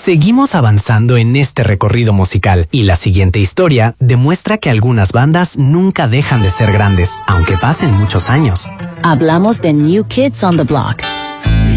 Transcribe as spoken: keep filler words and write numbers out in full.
Seguimos avanzando en este recorrido musical y la siguiente historia demuestra que algunas bandas nunca dejan de ser grandes, aunque pasen muchos años. Hablamos de New Kids on the Block.